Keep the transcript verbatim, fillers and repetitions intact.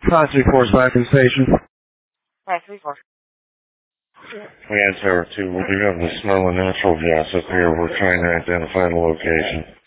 five three four is back in station. five three four. We had Tower two. We have the smell of natural gas up here. We're trying to identify the location.